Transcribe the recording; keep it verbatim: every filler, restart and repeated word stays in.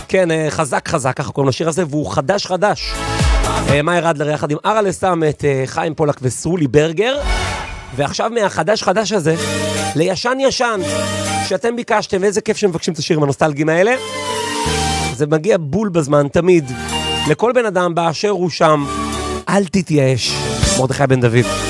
כן, חזק חזק, ככה קוראים לשיר הזה, והוא חדש חדש. מאיר אדלר יחד עם ארלה סם, את חיים פולק וסרולי ברגר, ועכשיו מהחדש חדש הזה, לישן ישן, שאתם ביקשתם, ואיזה כיף שמבקשים את השירים הנוסטלגיים האלה, זה מגיע בול בזמן, תמיד, לכל בן אדם באשר הוא שם, אל תתייאש. מרדכי בן דוד.